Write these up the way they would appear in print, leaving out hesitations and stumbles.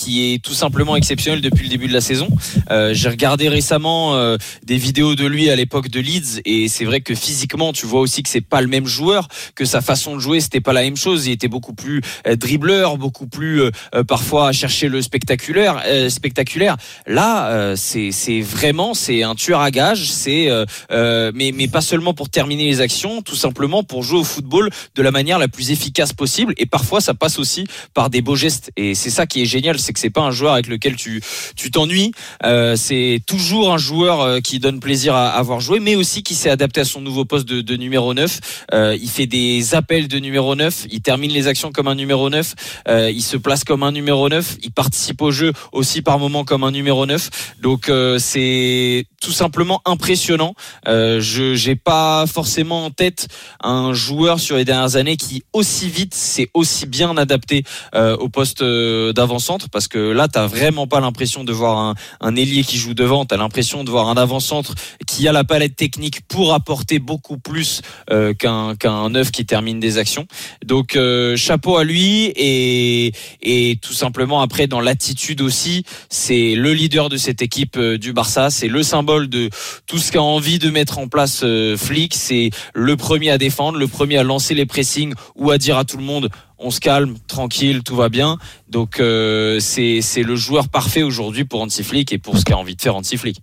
qui est tout simplement exceptionnel depuis le début de la saison. J'ai regardé récemment des vidéos de lui à l'époque de Leeds et c'est vrai que physiquement tu vois aussi que c'est pas le même joueur, que sa façon de jouer c'était pas la même chose. Il était beaucoup plus dribbleur, beaucoup plus parfois à chercher le spectaculaire. Là, c'est vraiment un tueur à gages. Mais pas seulement pour terminer les actions, tout simplement pour jouer au football de la manière la plus efficace possible. Et parfois, ça passe aussi par des beaux gestes. Et c'est ça qui est génial, c'est que c'est pas un joueur avec lequel tu t'ennuies. C'est toujours un joueur qui donne plaisir à voir jouer, mais aussi qui s'est adapté à son nouveau poste de numéro 9. Il fait des appels de numéro 9. Il termine les actions comme un numéro 9. Il se place comme un numéro 9. Il participe au jeu aussi par moments comme un numéro 9. Donc c'est tout simplement impressionnant. J'ai pas forcément en tête un joueur sur les dernières années qui aussi vite s'est aussi bien adapté au poste d'avant-centre, parce que là t'as vraiment pas l'impression de voir un ailier qui joue devant, t'as l'impression de voir un avant-centre qui a la palette technique pour apporter beaucoup plus qu'un neuf qui termine des actions. Donc chapeau à lui et tout simplement après dans l'attitude aussi, c'est le leader de cette équipe du Barça, c'est le symbole de tout ce qu'a envie de mettre en place Flick, c'est le premier à défendre, le premier à lancer les pressings ou à dire à tout le monde on se calme, tranquille, tout va bien. Donc c'est le joueur parfait aujourd'hui pour Hansi Flick et pour ce qu'a envie de faire Hansi Flick.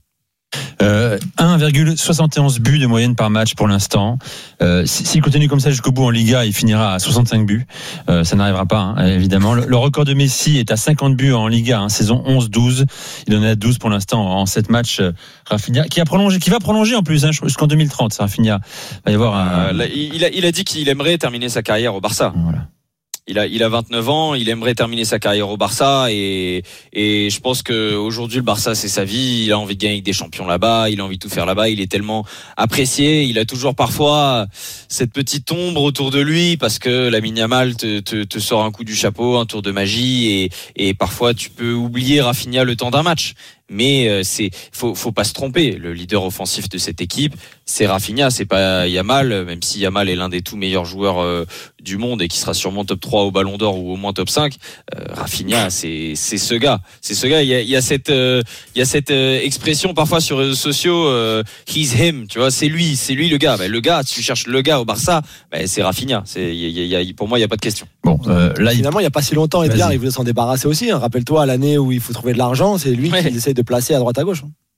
1,71 buts de moyenne par match pour l'instant. S'il continue comme ça jusqu'au bout en Liga, il finira à 65 buts. Ça n'arrivera pas, évidemment. Le record de Messi est à 50 buts en Liga, saison 11-12. Il en est à 12 pour l'instant en 7 matchs. Rafinha, qui va prolonger en plus jusqu'en 2030. Rafinha va y avoir il a dit qu'il aimerait terminer sa carrière au Barça. Voilà. Il a 29 ans, il aimerait terminer sa carrière au Barça et je pense que aujourd'hui le Barça c'est sa vie, il a envie de gagner avec des champions là-bas, il a envie de tout faire là-bas, il est tellement apprécié, il a toujours parfois cette petite ombre autour de lui parce que Lamine Yamal te sort un coup du chapeau, un tour de magie et parfois tu peux oublier Rafinha le temps d'un match. Mais faut pas se tromper. Le leader offensif de cette équipe, c'est Rafinha, c'est pas Yamal. Même si Yamal est l'un des tout meilleurs joueurs du monde et qui sera sûrement top 3 au Ballon d'Or ou au moins top 5, Rafinha, c'est ce gars. C'est ce gars. Il y a cette expression parfois sur les réseaux sociaux. He's him. Tu vois, c'est lui le gars. Le gars, si tu cherches le gars au Barça, c'est Rafinha. Pour moi, il y a pas de question. Bon, là, finalement, il y a pas si longtemps, Edgar, il voulait s'en débarrasser aussi. Rappelle-toi l'année où il faut trouver de l'argent, c'est lui qui essaie de placer à droite à gauche.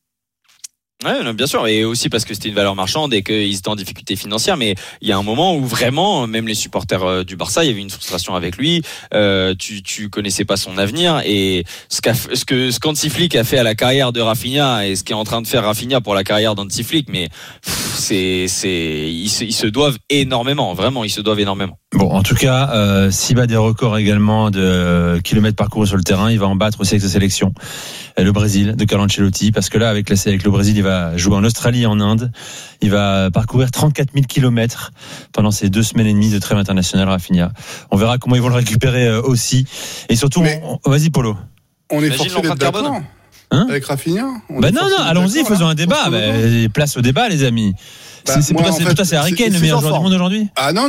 Ouais, non, bien sûr, et aussi parce que c'était une valeur marchande et qu'ils étaient en difficulté financière. Mais il y a un moment où vraiment, même les supporters du Barça, il y avait une frustration avec lui. Tu connaissais pas son avenir et ce qu'Hansi Flick a fait à la carrière de Rafinha et ce qu'est en train de faire Rafinha pour la carrière d'Hansi Flick, mais ils se doivent énormément. Vraiment, ils se doivent énormément. Bon, en tout cas, s'il bat des records également de kilomètres parcourus sur le terrain, il va en battre aussi avec sa sélection. Le Brésil de Carlo Ancelotti, parce que là, avec le Brésil, il va jouer en Australie et en Inde. Il va parcourir 34 000 kilomètres pendant ces 2 semaines et demie de trêve internationale, Rafinha. On verra comment ils vont le récupérer aussi. Et surtout, vas-y, Polo. On est forcé d'être d'accord avec Rafinha. Non, allons-y, faisons un débat. Place au débat, les amis. Pour toi, c'est Harry Kane, le meilleur joueur du monde aujourd'hui? Ah non.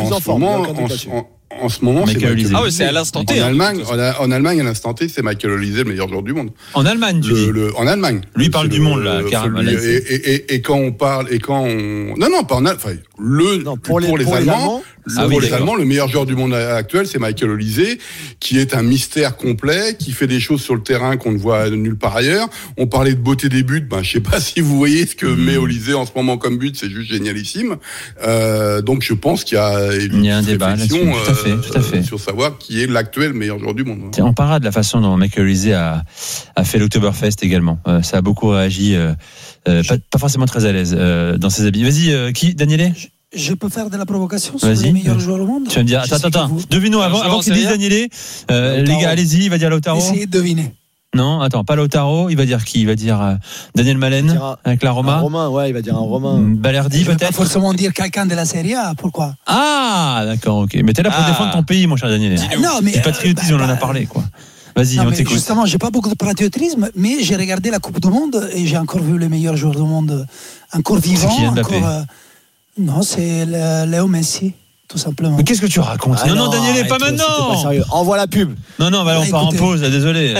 En ce moment, Michael Olise. Ah oui, c'est à l'instant T. En Allemagne, à l'instant T, c'est Michael Olise, le meilleur joueur du monde. En Allemagne, tu dis. En Allemagne. Lui parle du monde, là, carrément. Et quand on parle, non, pas en Allemagne. Pour les Allemands. Pour les Allemands, le meilleur joueur du monde actuel, c'est Michael Olise, qui est un mystère complet, qui fait des choses sur le terrain qu'on ne voit nulle part ailleurs. On parlait de beauté des buts. Je sais pas si vous voyez ce que met Olise en ce moment comme but, c'est juste génialissime. Donc je pense qu'il y a un débat là-dessus, tout à fait. Sur savoir qui est l'actuel meilleur joueur du monde. On parlera de la façon dont Michael Olise a fait l'Oktoberfest également. Ça a beaucoup réagi, pas forcément très à l'aise dans ses habits. Vas-y, Daniele? Je peux faire de la provocation sur les meilleurs joueurs au monde. Tu vas me dire, attends. Devine-nous avant qu'il dise Daniele. Les gars, allez-y, il va dire Lautaro. Essayez de deviner. Non, attends, pas Lautaro. Il va dire qui? Il va dire Daniel Malen avec la Roma. Un Romain, il va dire un Romain. Balerdi, peut-être. Pas forcément dire quelqu'un de la Serie A. Pourquoi? Ah, d'accord, ok. Mais t'es là pour défendre ton pays, mon cher Daniel. Non, mais du patriotisme, on en a parlé, quoi. Vas-y, on t'écoute. Justement, j'ai pas beaucoup de patriotisme, mais j'ai regardé la Coupe du Monde et j'ai encore vu les meilleurs joueurs du monde encore vivants. C'est qui, Mbappé? Non, c'est Léo Messi, tout simplement. Mais qu'est-ce que tu racontes? Non, Daniel, pas maintenant. Pas sérieux. Envoie la pub. Non, on part en pause, désolé.